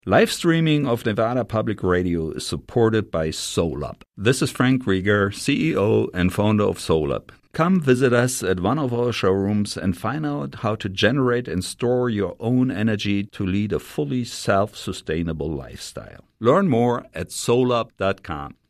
Live streaming of Nevada Public Radio is supported by SolUp. This is Frank Rieger, CEO and founder of SolUp. Come visit us at one of our showrooms and find out how to generate and store your own energy to lead a fully self-sustainable lifestyle. Learn more at solup.com.